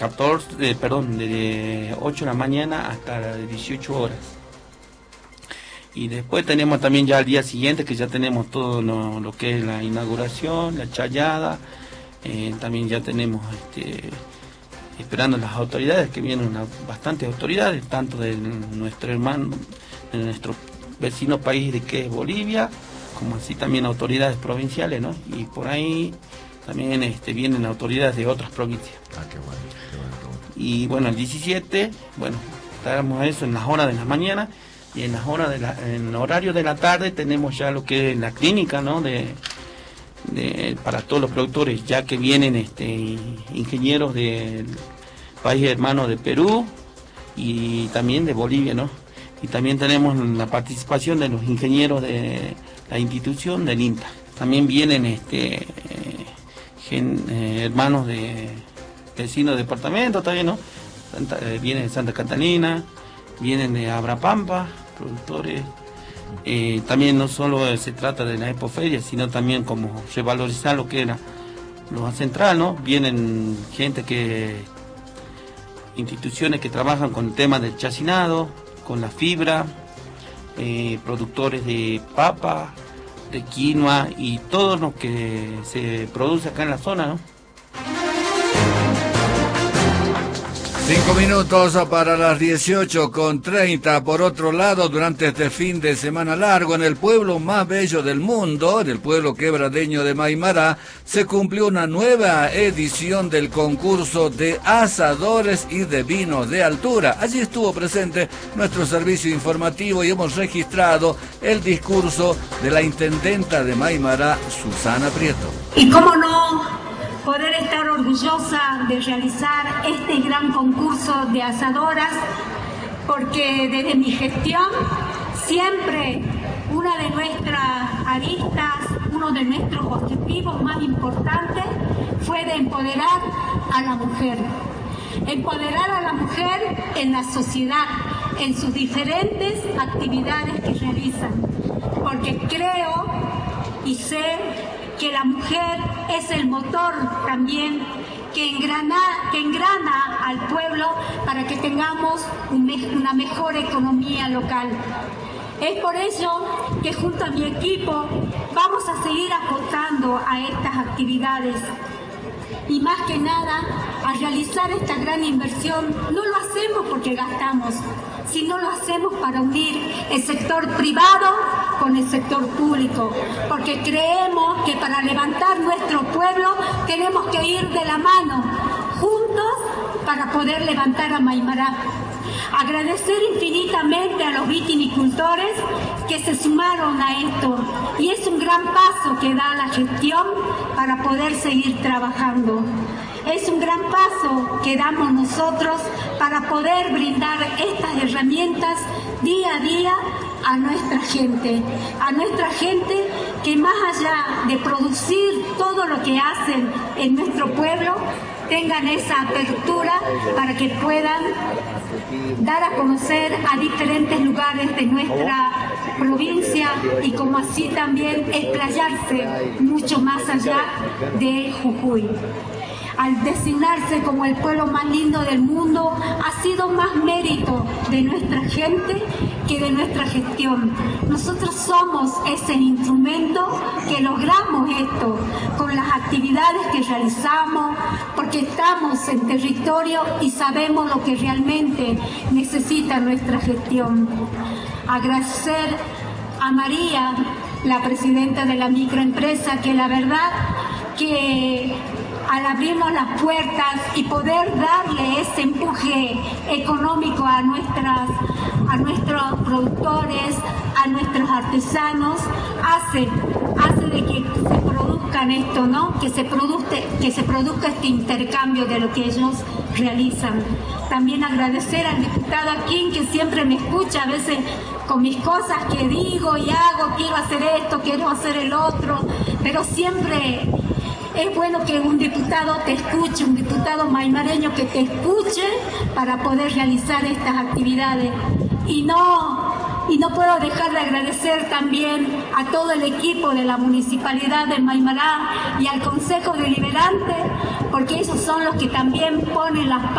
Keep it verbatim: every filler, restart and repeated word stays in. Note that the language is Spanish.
catorce, eh, perdón, de ocho de la mañana hasta las dieciocho horas. Y después tenemos también ya al día siguiente, que ya tenemos todo lo, lo que es la inauguración, la chayada, eh, también ya tenemos este, esperando las autoridades, que vienen una, bastantes autoridades, tanto de nuestro hermano, de nuestro vecino país de que es Bolivia, como así también autoridades provinciales, ¿no? Y por ahí también este, vienen autoridades de otras provincias. Ah, qué bueno, qué bueno, qué bueno. Y bueno, el diecisiete, bueno, estaremos eso en las horas de la mañana, y en las horas de la, en el horario de la tarde tenemos ya lo que es la clínica, ¿no? De, de, para todos los productores, ya que vienen este, ingenieros del país hermano de Perú y también de Bolivia, ¿no? Y también tenemos la participación de los ingenieros de la institución del INTA. También vienen este, gen, eh, hermanos de vecinos de departamento, también, ¿no? Santa, eh, vienen de Santa Catalina, vienen de Abrapampa, productores. Eh, también no solo se trata de la Expoferia, sino también como revalorizar lo que era lo central, ¿no? Vienen gente que, instituciones que trabajan con el tema del chacinado, con la fibra, eh, productores de papa, de quinoa y todo lo que se produce acá en la zona, ¿no? Cinco minutos para las dieciocho con treinta. Por otro lado, durante este fin de semana largo, en el pueblo más bello del mundo, en el pueblo quebradeño de Maimará, se cumplió una nueva edición del concurso de asadores y de vinos de altura. Allí estuvo presente nuestro servicio informativo y hemos registrado el discurso de la intendenta de Maimará, Susana Prieto. Y cómo no poder estar orgullosa de realizar este gran concurso de asadoras, porque desde mi gestión siempre una de nuestras aristas, uno de nuestros objetivos más importantes fue de empoderar a la mujer. Empoderar a la mujer en la sociedad, en sus diferentes actividades que realizan, porque creo y sé que la mujer es el motor también que engrana, que engrana al pueblo para que tengamos un, una mejor economía local. Es por ello que junto a mi equipo vamos a seguir apostando a estas actividades y más que nada a realizar esta gran inversión. No lo hacemos porque gastamos, sino lo hacemos para unir el sector privado con el sector público, porque creemos que para levantar nuestro pueblo tenemos que ir de la mano, juntos, para poder levantar a Maimará. Agradecer infinitamente a los vitinicultores que se sumaron a esto, y es un gran paso que da la gestión para poder seguir trabajando. Es un gran paso que damos nosotros para poder brindar estas herramientas día a día a nuestra gente, a nuestra gente que más allá de producir todo lo que hacen en nuestro pueblo, tengan esa apertura para que puedan dar a conocer a diferentes lugares de nuestra provincia y como así también explayarse mucho más allá de Jujuy. Al designarse como el pueblo más lindo del mundo, ha sido más mérito de nuestra gente que de nuestra gestión. Nosotros somos ese instrumento que logramos esto con las actividades que realizamos, porque estamos en territorio y sabemos lo que realmente necesita nuestra gestión. Agradecer a María, la presidenta de la microempresa, que la verdad que al abrirnos las puertas y poder darle ese empuje económico a nuestras, a nuestros productores, a nuestros artesanos, hace, hace de que se produzcan esto, ¿no? Que se produzca, que se produzca este intercambio de lo que ellos realizan. También agradecer al diputado Aquín, que siempre me escucha a veces con mis cosas que digo y hago, quiero hacer esto, quiero hacer el otro, pero siempre es bueno que un diputado te escuche, un diputado maimareño que te escuche para poder realizar estas actividades. Y no, y no puedo dejar de agradecer también a todo el equipo de la Municipalidad de Maimará y al Consejo Deliberante, porque ellos son los que también ponen las